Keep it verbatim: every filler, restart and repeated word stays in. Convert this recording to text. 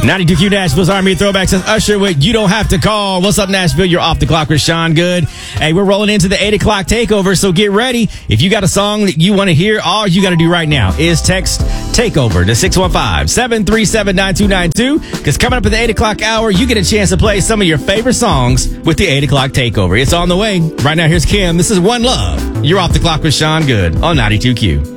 ninety-two Q Nashville's Army Throwbacks. That's Usher with You Don't Have to Call. What's up, Nashville? You're off the clock with Sean Good. Hey, we're rolling into the eight o'clock takeover, so get ready. If you got a song that you want to hear, all you got to do right now is text TAKEOVER to six one five, seven three seven, nine two nine two, because coming up at the eight o'clock hour, you get a chance to play some of your favorite songs with the eight o'clock takeover. It's on the way. Right now, here's Kim. This is One Love. You're off the clock with Sean Good on ninety-two Q.